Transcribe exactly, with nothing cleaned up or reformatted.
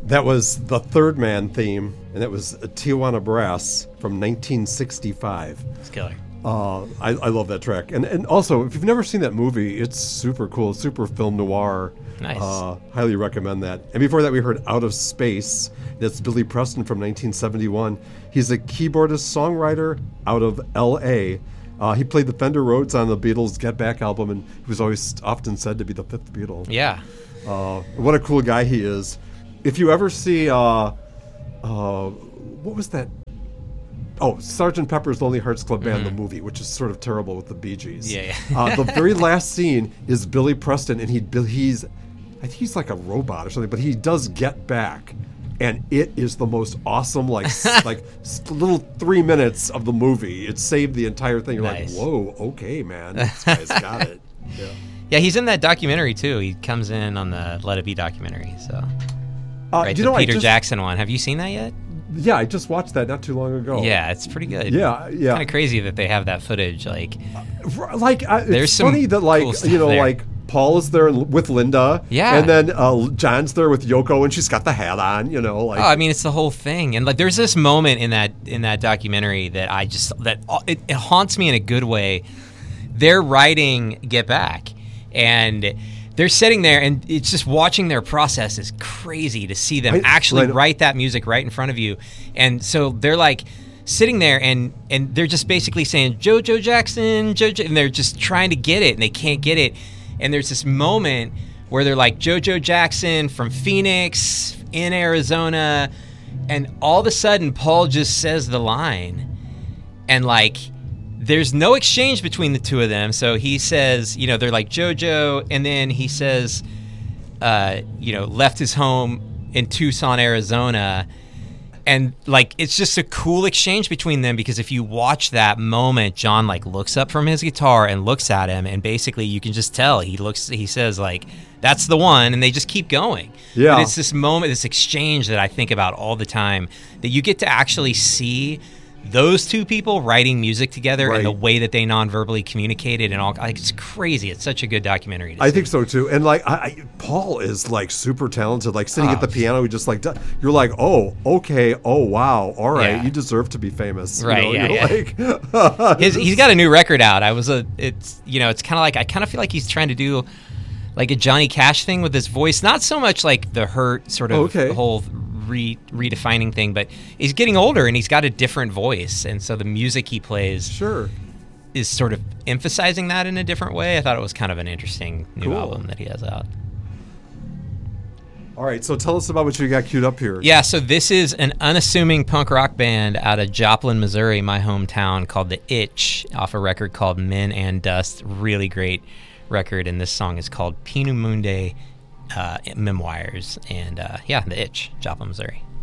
That was the Third Man theme, and that was Tijuana Brass from nineteen sixty-five. It's killer. Uh, I, I love that track. And and also, if you've never seen that movie, it's super cool. Super film noir. Nice. Uh, highly recommend that. And before that, we heard Out of Space. That's Billy Preston from nineteen seventy-one. He's a keyboardist songwriter out of L A. Uh, he played the Fender Rhodes on the Beatles' Get Back album, and he was always often said to be the fifth Beatle. Yeah. Uh, what a cool guy he is. If you ever see, uh, uh, what was that? Oh, Sergeant Pepper's Lonely Hearts Club Band, Mm-hmm. the movie, which is sort of terrible with the Bee Gees. Yeah, yeah. uh, the very last scene is Billy Preston, and he he's, I think he's like a robot or something, but he does Get Back, and it is the most awesome, like s- like s- little three minutes of the movie. It saved the entire thing. You're Nice. like, whoa, okay, man, this guy's got it. Yeah. Yeah, he's in that documentary too. He comes in on the Let It Be documentary. So, Uh, right, you the know, I Peter just- Jackson one. Have you seen that yet? Yeah, I just watched that not too long ago. Yeah, it's pretty good. Yeah, yeah. Kind of crazy that they have that footage. Like, Like, uh, it's There's some funny that, like, cool stuff you know, there. like, Paul is there with Linda. Yeah. And then uh, John's there with Yoko, and she's got the hat on, you know, like. oh, I mean, it's the whole thing. And like, there's this moment in that in that documentary that I just that it, it haunts me in a good way. They're writing Get Back, and they're sitting there, and it's just watching their process is crazy to see them Right, actually right. write that music right in front of you. And so they're like sitting there, and and they're just basically saying JoJo Jackson, JoJo, and they're just trying to get it, and they can't get it. And there's this moment where they're like JoJo Jackson from Phoenix in Arizona, and all of a sudden Paul just says the line, and like there's no exchange between the two of them. So he says, you know, they're like JoJo, and then he says, uh, you know, left his home in Tucson, Arizona. And like it's just a cool exchange between them, because if you watch that moment, John like looks up from his guitar and looks at him, and basically you can just tell he looks he says like, that's the one, and they just keep going. Yeah. And it's this moment, this exchange that I think about all the time, that you get to actually see those two people writing music together, Right. and the way that they non-verbally communicated and all. Like, it's crazy. It's such a good documentary to I see. think so too, and like I, I, Paul is like super talented. Like sitting Oh. at the piano, he just like do- you're like, oh, okay, oh wow, all right, Yeah. you deserve to be famous, you Right, know? yeah, You're yeah. like, His, he's got a new record out. I was a, it's you know, it's kind of like I kind of feel like he's trying to do like a Johnny Cash thing with his voice. Not so much like the Hurt sort of Okay. whole re, redefining thing, but he's getting older and he's got a different voice, and so the music he plays sure. is sort of emphasizing that in a different way. I thought it was kind of an interesting new Cool. album that he has out. All right, so tell us about what you got queued up here. Yeah, so this is an unassuming punk rock band out of Joplin, Missouri, my hometown, called The Itch, off a record called Men and Dust. Really great record, and this song is called Pinu Mundi uh, Memoirs. And uh, yeah, The Itch, Joplin, Missouri.